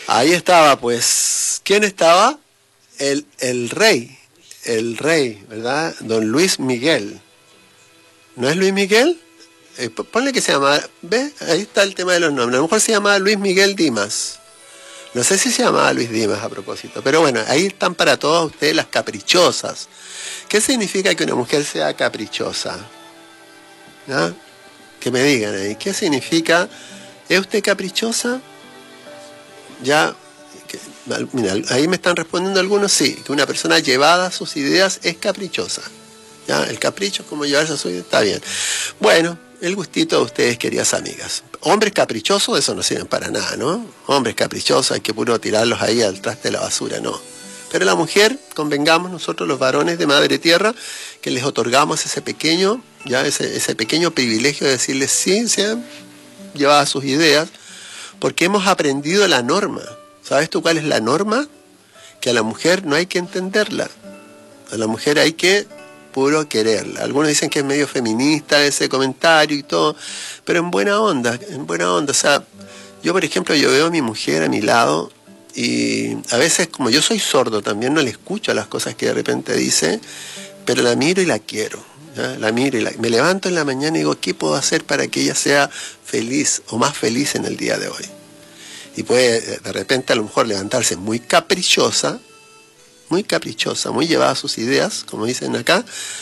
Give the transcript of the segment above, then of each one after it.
Ahí estaba, pues. ¿Quién estaba? El rey, ¿verdad? Don Luis Miguel. ¿No es Luis Miguel? Ponle que se llama, ¿ves? Ahí está el tema de los nombres. A lo mejor se llamaba Luis Miguel Dimas. No sé si se llamaba Luis Dimas a propósito. Pero bueno, ahí están para todos ustedes las caprichosas. ¿Qué significa que una mujer sea caprichosa? ¿No? Que me digan ahí. ¿Qué significa? ¿Es usted caprichosa? Ya, mira, ahí me están respondiendo algunos, sí, que una persona llevada a sus ideas es caprichosa. Ya, el capricho es como llevarse a su idea, está bien. Bueno, el gustito de ustedes, queridas amigas. Hombres caprichosos, eso no sirven para nada, ¿no? Hombres caprichosos, hay que puro tirarlos ahí al traste de la basura, no. Pero la mujer, convengamos nosotros los varones de Madre Tierra, que les otorgamos ese pequeño privilegio de decirles sí, sean llevadas a sus ideas, porque hemos aprendido la norma. ¿Sabes tú cuál es la norma? Que a la mujer no hay que entenderla. A la mujer hay que puro quererla. Algunos dicen que es medio feminista ese comentario y todo, pero en buena onda, en buena onda. O sea, yo por ejemplo, yo veo a mi mujer a mi lado y a veces, como yo soy sordo también, no le escucho las cosas que de repente dice, pero la miro y la quiero. ¿Ya? La miro y me levanto en la mañana y digo, ¿qué puedo hacer para que ella sea feliz o más feliz en el día de hoy? Y puede de repente a lo mejor levantarse muy caprichosa, muy llevada a sus ideas, como dicen acá,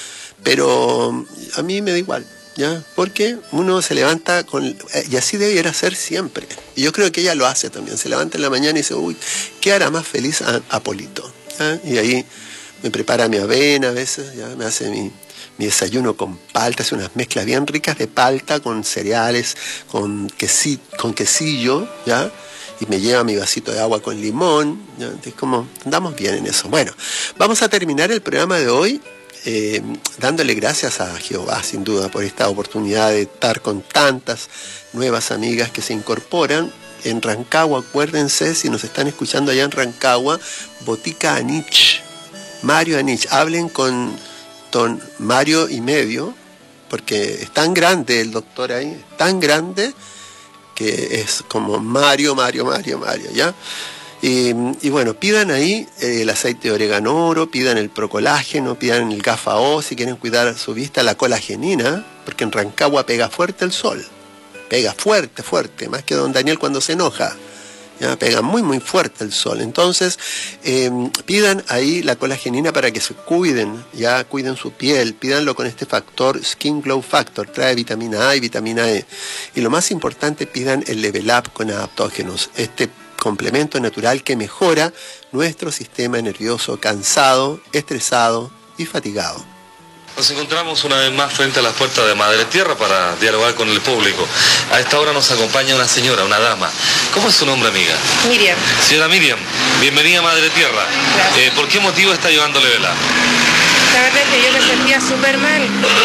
pero a mí me da igual, ¿ya? Porque uno se levanta con... Y así debiera ser siempre. Y yo creo que ella lo hace también. Se levanta en la mañana y dice, uy, ¿qué hará más feliz a Polito? ¿Ya? Y ahí me prepara mi avena a veces, ¿ya? Me hace mi desayuno con palta, hace unas mezclas bien ricas de palta con cereales, con quesillo, ¿ya? Y me lleva mi vasito de agua con limón, ¿ya? Entonces, como andamos bien en eso. Bueno, vamos a terminar el programa de hoy dándole gracias a Jehová, sin duda, por esta oportunidad de estar con tantas nuevas amigas que se incorporan. En Rancagua, acuérdense, si nos están escuchando allá en Rancagua, Botica Anich, Mario Anich, hablen con don Mario y medio, porque es tan grande el doctor ahí, es tan grande que es como Mario, ¿ya? Y bueno, pidan ahí el aceite de orégano oro, pidan el procolágeno, pidan el Gafa-O, si quieren cuidar su vista, la colagenina, porque en Rancagua pega fuerte el sol, pega fuerte, más que don Daniel cuando se enoja, ¿ya? Pega muy fuerte el sol. Entonces, pidan ahí la colagenina para que se cuiden, ya cuiden su piel, pídanlo con este factor, Skin Glow Factor, trae vitamina A y vitamina E. Y lo más importante, pidan el Level Up con adaptógenos, este complemento natural que mejora nuestro sistema nervioso cansado, estresado y fatigado. Nos encontramos una vez más frente a las puertas de Madre Tierra para dialogar con el público. A esta hora nos acompaña una señora, una dama. ¿Cómo es su nombre, amiga? Miriam. Señora Miriam, bienvenida a Madre Tierra. Gracias. ¿Por qué motivo está llevándole vela? La verdad es que yo me sentía súper mal.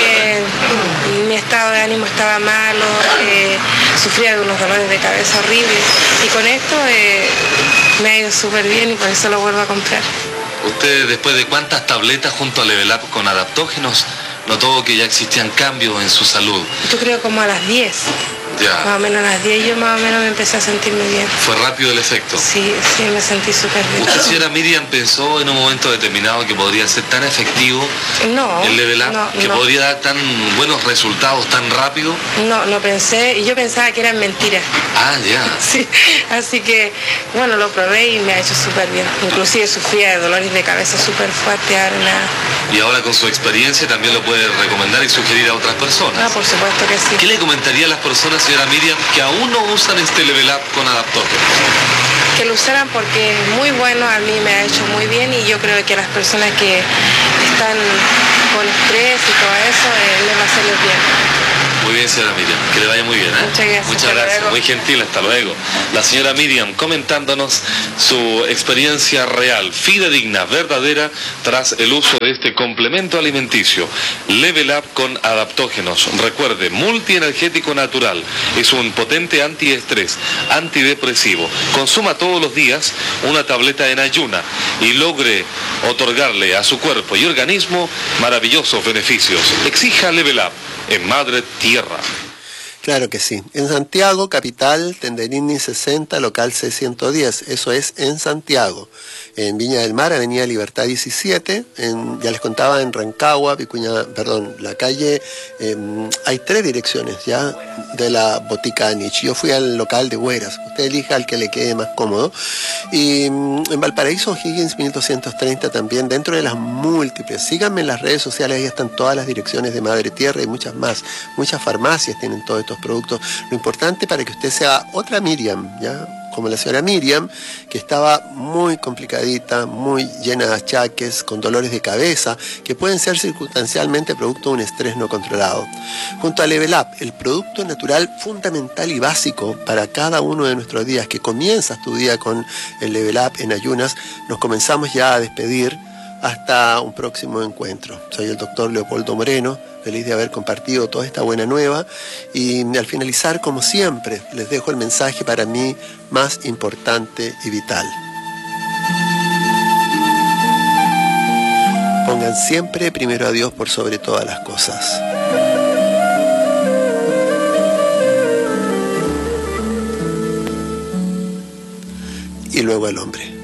Mi estado de ánimo estaba malo, sufría de unos dolores de cabeza horribles. Y con esto me ha ido súper bien y por eso lo vuelvo a comprar. ¿Usted, después de cuántas tabletas junto a Level Up con adaptógenos, notó que ya existían cambios en su salud? Yo creo como a las 10. Ya. Más o menos a las 10 yo más o menos me empecé a sentirme bien. ¿Fue rápido el efecto? Sí, me sentí súper bien. ¿Usted, señora Miriam, pensó en un momento determinado que podría ser tan efectivo el Level Up, que podría dar tan buenos resultados tan rápido? No pensé, y yo pensaba que eran mentiras. Ah, ya. Sí, así que, bueno, lo probé y me ha hecho súper bien. Inclusive sufría de dolores de cabeza súper fuertes, ahora nada. Y ahora con su experiencia también lo puede recomendar y sugerir a otras personas. Ah, por supuesto que sí. ¿Qué le comentaría a las personas, señora Miriam, que aún no usan este Level Up con adaptógenos? Que lo usaran porque es muy bueno, a mí me ha hecho muy bien y yo creo que a las personas que están con estrés y todo eso, les va a hacerles bien. Muy bien, señora Miriam, que le vaya muy bien, ¿eh? Muchas gracias. Muchas gracias, muy gentil, hasta luego. La señora Miriam comentándonos su experiencia real, fidedigna, verdadera, tras el uso de este complemento alimenticio, Level Up con adaptógenos. Recuerde, multienergético natural, es un potente antiestrés, antidepresivo. Consuma todos los días una tableta en ayuna y logre otorgarle a su cuerpo y organismo maravillosos beneficios. Exija Level Up en Madre Tierra. Claro que sí. En Santiago, capital, Tenderini 60, local C110. Eso es en Santiago. En Viña del Mar, Avenida Libertad 17. Ya les contaba, en Rancagua, la calle... hay 3 direcciones ya de la Botica Anich. Yo fui al local de Hueras. Usted elija al que le quede más cómodo. Y en Valparaíso, Higgins 1230 también, dentro de las múltiples. Síganme en las redes sociales, ahí están todas las direcciones de Madre Tierra y muchas más. Muchas farmacias tienen todos estos productos. Lo importante para que usted sea otra Miriam, ¿ya? Como la señora Miriam, que estaba muy complicadita, muy llena de achaques, con dolores de cabeza, que pueden ser circunstancialmente producto de un estrés no controlado. Junto a Level Up, el producto natural fundamental y básico para cada uno de nuestros días, que comienzas tu día con el Level Up en ayunas, nos comenzamos ya a despedir hasta un próximo encuentro. Soy el doctor Leopoldo Moreno, feliz de haber compartido toda esta buena nueva, y al finalizar, como siempre, les dejo el mensaje para mí más importante y vital. Pongan siempre primero a Dios por sobre todas las cosas. Y luego al hombre.